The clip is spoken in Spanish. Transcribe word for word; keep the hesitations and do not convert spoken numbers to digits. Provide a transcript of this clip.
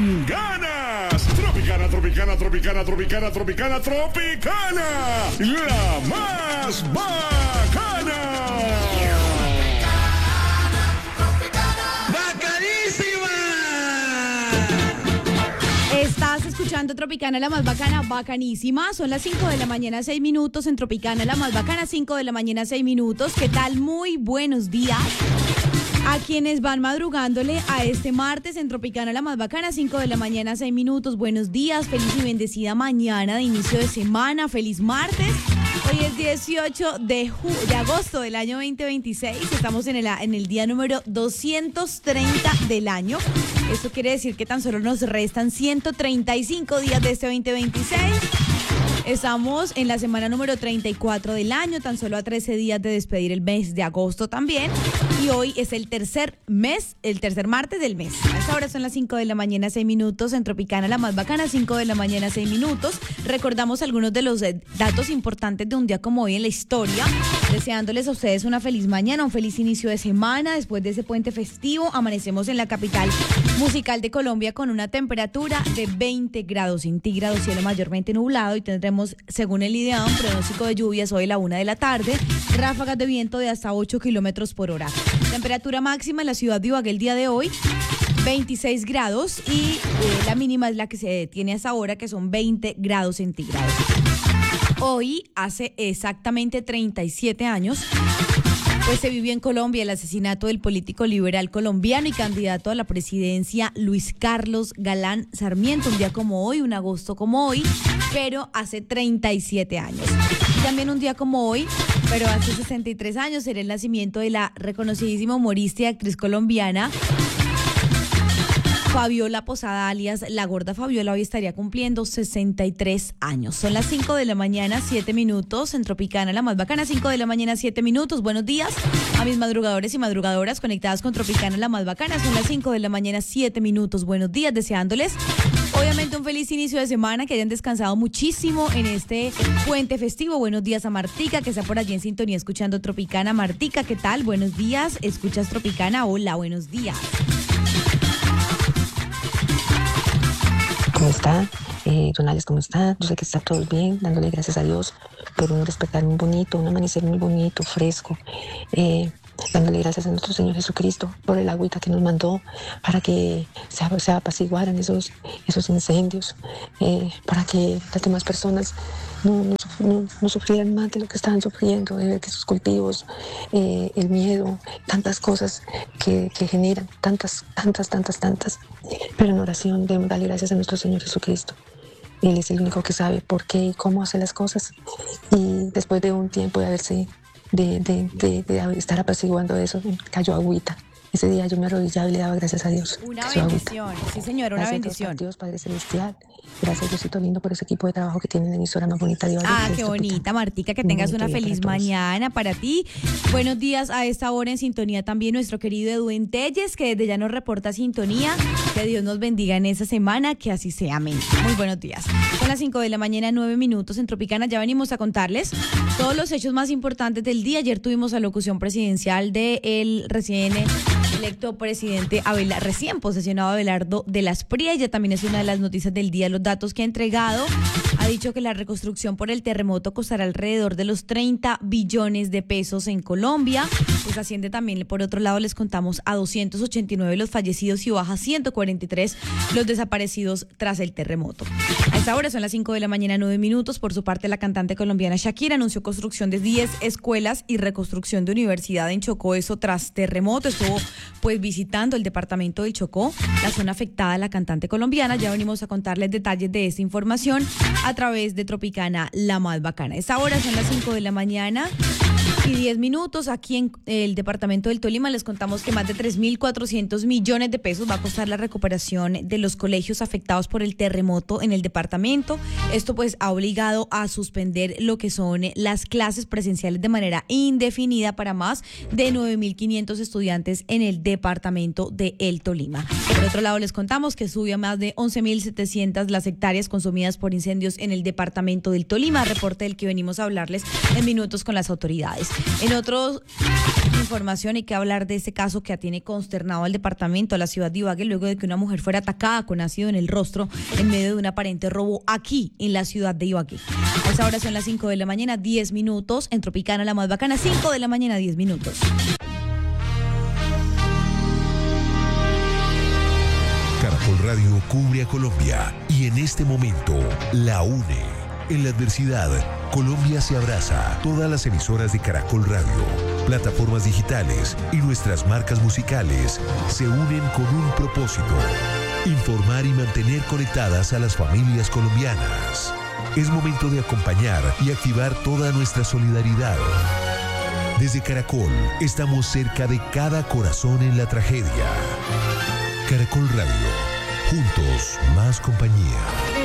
con ganas. Tropicana, Tropicana, Tropicana, Tropicana, Tropicana, Tropicana. La más bacana. Estás escuchando Tropicana, la más bacana, bacanísima. Son las cinco de la mañana, seis minutos en Tropicana, la más bacana, cinco de la mañana, seis minutos. ¿Qué tal? Muy buenos días a quienes van madrugándole a este martes en Tropicana, la más bacana, cinco de la mañana, seis minutos. Buenos días, feliz y bendecida mañana de inicio de semana, feliz martes. Hoy es dieciocho de, ju- de agosto del año veinte veintiséis. Estamos en el, en el día número doscientos treinta del año. Esto quiere decir que tan solo nos restan ciento treinta y cinco días de este veinte veintiséis. Estamos en la semana número treinta y cuatro del año, tan solo a trece días de despedir el mes de agosto también. Y hoy es el tercer mes, el tercer martes del mes. A esta hora son las cinco de la mañana, seis minutos. En Tropicana, la más bacana, cinco de la mañana, seis minutos. Recordamos algunos de los eh, datos importantes de un día como hoy en la historia. Deseándoles a ustedes una feliz mañana, un feliz inicio de semana. Después de ese puente festivo, amanecemos en la capital musical de Colombia con una temperatura de veinte grados centígrados, cielo mayormente nublado, y tendremos, según el IDEAM, un pronóstico de lluvias hoy a la una de la tarde, ráfagas de viento de hasta ocho kilómetros por hora. Temperatura máxima en la ciudad de Ibagué el día de hoy, veintiséis grados, y eh, la mínima es la que se tiene hasta ahora, que son veinte grados centígrados. Hoy, hace exactamente treinta y siete años, pues se vivió en Colombia el asesinato del político liberal colombiano y candidato a la presidencia Luis Carlos Galán Sarmiento, un día como hoy, un agosto como hoy, pero hace treinta y siete años. Y también un día como hoy, pero hace sesenta y tres años, será el nacimiento de la reconocidísima humorista y actriz colombiana Fabiola Posada, alias La Gorda Fabiola. Hoy estaría cumpliendo sesenta y tres años. Son las cinco de la mañana, siete minutos. En Tropicana, la más bacana, cinco de la mañana, siete minutos. Buenos días a mis madrugadores y madrugadoras conectadas con Tropicana, la más bacana. Son las cinco de la mañana, siete minutos. Buenos días, deseándoles obviamente un feliz inicio de semana, que hayan descansado muchísimo en este puente festivo. Buenos días a Martica, que está por allí en sintonía escuchando Tropicana. Martica, ¿qué tal? Buenos días, ¿escuchas Tropicana? Hola, buenos días. ¿Cómo está? Eh, Donales, ¿cómo está? Yo sé que está todo bien, dándole gracias a Dios por un despertar muy bonito, un amanecer muy bonito, fresco. Eh, dándole gracias a nuestro Señor Jesucristo por el agüita que nos mandó para que se, se apaciguaran esos, esos incendios, eh, para que las demás personas no, no, no, no sufrieran más de lo que estaban sufriendo, de ver que sus cultivos, eh, el miedo, tantas cosas que, que generan, tantas, tantas, tantas, tantas. Pero en oración debemos darle gracias a nuestro Señor Jesucristo. Él es el único que sabe por qué y cómo hace las cosas. Y después de un tiempo de haberse, de, de, de, de estar apaciguando eso, cayó agüita. Ese día yo me arrodillaba y le daba gracias a Dios. Una bendición, agüita. Sí señor, una gracias bendición. A Dios Padre Celestial. Gracias Diosito lindo por ese equipo de trabajo que tienen en la emisora más bonita de Ibagué. Ah, qué bonita, Martica, que tengas una feliz mañana para ti. Buenos días a esta hora en sintonía también nuestro querido Edwin Telles, que desde ya nos reporta sintonía. Que Dios nos bendiga en esa semana, que así sea, amén. Muy buenos días. Son las cinco de la mañana, nueve minutos en Tropicana. Ya venimos a contarles todos los hechos más importantes del día. Ayer tuvimos la locución presidencial del recién electo presidente Abelardo, recién posesionado Abelardo de las Pría. Ya también es una de las noticias del día. Los datos que ha entregado, ha dicho que la reconstrucción por el terremoto costará alrededor de los treinta billones de pesos en Colombia. Pues asciende también, por otro lado, les contamos a doscientos ochenta y nueve los fallecidos y baja ciento cuarenta y tres los desaparecidos tras el terremoto. A esta hora son las cinco de la mañana, nueve minutos. Por su parte, la cantante colombiana Shakira anunció construcción de diez escuelas y reconstrucción de universidad en Chocó, eso tras terremoto. Estuvo pues visitando el departamento del Chocó, la zona afectada, la cantante colombiana. Ya venimos a contarles detalles de esta información a través de Tropicana, la más bacana. Esta hora son las cinco de la mañana y diez minutos. Aquí en el departamento del Tolima les contamos que más de tres mil cuatrocientos millones de pesos va a costar la recuperación de los colegios afectados por el terremoto en el departamento. Esto pues ha obligado a suspender lo que son las clases presenciales de manera indefinida para más de nueve mil quinientos estudiantes en el departamento de El Tolima. Por otro lado, les contamos que subió a más de once mil setecientas las hectáreas consumidas por incendios en el departamento del Tolima, reporte del que venimos a hablarles en minutos con las autoridades. En otros información hay que hablar de este caso que tiene consternado al departamento, a la ciudad de Ibagué, luego de que una mujer fuera atacada con ácido en el rostro en medio de un aparente robo aquí en la ciudad de Ibagué. A esa hora son las cinco de la mañana, diez minutos, en Tropicana la más bacana, cinco de la mañana, diez minutos. Caracol Radio cubre a Colombia y en este momento la une. En la adversidad, Colombia se abraza. Todas las emisoras de Caracol Radio, plataformas digitales y nuestras marcas musicales se unen con un propósito: informar y mantener conectadas a las familias colombianas. Es momento de acompañar y activar toda nuestra solidaridad. Desde Caracol, estamos cerca de cada corazón en la tragedia. Caracol Radio, juntos, más compañía.